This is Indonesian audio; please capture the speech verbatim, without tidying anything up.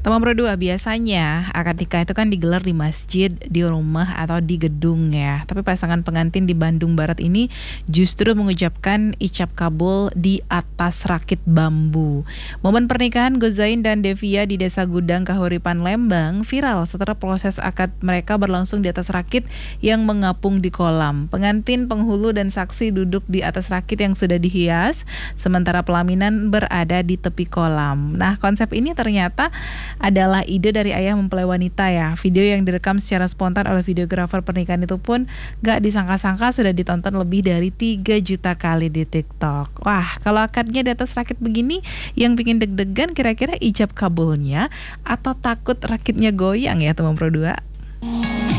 Teman Pro dua, biasanya akad nikah itu kan digelar di masjid, di rumah, atau di gedung ya. Tapi pasangan pengantin di Bandung Barat ini justru mengucapkan ijab kabul di atas rakit bambu. Momen pernikahan Gozain dan Devia di Desa Gudang, Kahuripan, Lembang viral setelah proses akad mereka berlangsung di atas rakit yang mengapung di kolam. Pengantin, penghulu, dan saksi duduk di atas rakit yang sudah dihias, sementara pelaminan berada di tepi kolam. Nah, konsep ini ternyata adalah ide dari ayah mempelai wanita ya. Video yang direkam secara spontan oleh videografer pernikahan itu pun gak disangka-sangka sudah ditonton lebih dari tiga juta kali di TikTok. Wah, kalau akadnya di atas rakit begini, yang bikin deg-degan kira-kira ijab kabulnya atau takut rakitnya goyang ya teman Pro dua?